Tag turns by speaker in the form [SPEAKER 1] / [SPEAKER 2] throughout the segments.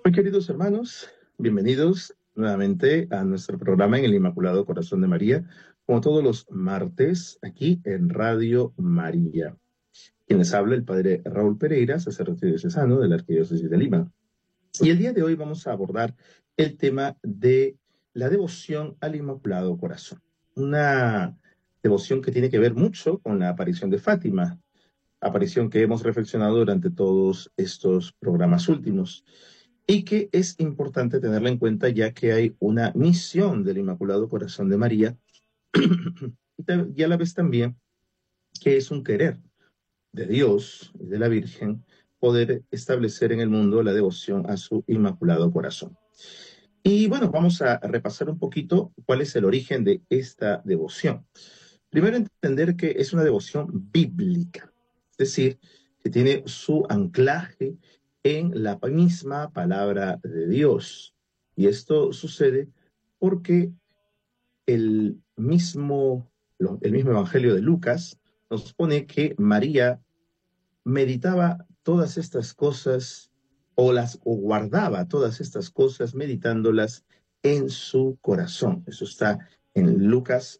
[SPEAKER 1] Muy queridos hermanos, bienvenidos nuevamente a nuestro programa en el Inmaculado Corazón de María, como todos los martes aquí en Radio María. Quien les habla, el Padre Raúl Pereira, sacerdote diocesano de la Arquidiócesis de Lima. Y el día de hoy vamos a abordar el tema de la devoción al Inmaculado Corazón. Una devoción que tiene que ver mucho con la aparición de Fátima, aparición que hemos reflexionado durante todos estos programas últimos y que es importante tenerla en cuenta ya que hay una misión del Inmaculado Corazón de María y a la vez también que es un querer de Dios y de la Virgen poder establecer en el mundo la devoción a su Inmaculado Corazón. Y bueno, vamos a repasar un poquito cuál es el origen de esta devoción. Primero, entender que es una devoción bíblica, es decir, que tiene su anclaje en la misma palabra de Dios. Y esto sucede porque el mismo Evangelio de Lucas nos pone que María meditaba todas estas cosas o guardaba todas estas cosas meditándolas en su corazón. Eso está en Lucas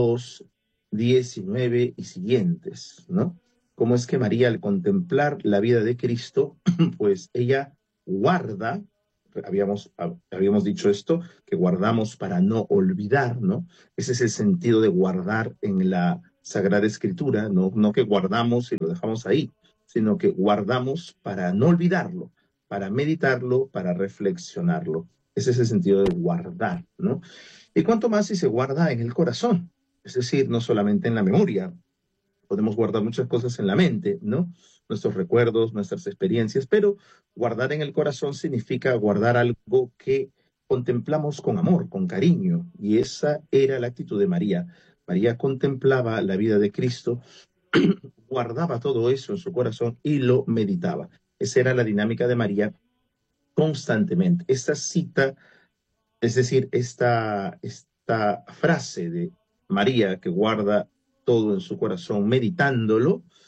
[SPEAKER 1] 2:19 y siguientes, ¿no? Cómo es que María, al contemplar la vida de Cristo, pues ella guarda, habíamos dicho esto, que guardamos para no olvidar, ¿no? Ese es el sentido de guardar en la Sagrada Escritura, no que guardamos y lo dejamos ahí, sino que guardamos para no olvidarlo, para meditarlo, para reflexionarlo. Ese es el sentido de guardar, ¿no? Y cuánto más si se guarda en el corazón, es decir, no solamente en la memoria. Podemos guardar muchas cosas en la mente, ¿no? Nuestros recuerdos, nuestras experiencias, pero guardar en el corazón significa guardar algo que contemplamos con amor, con cariño, y esa era la actitud de María. María contemplaba la vida de Cristo, guardaba todo eso en su corazón y lo meditaba. Esa era la dinámica de María constantemente. Esta cita, es decir, esta frase de María que guarda todo en su corazón meditándolo,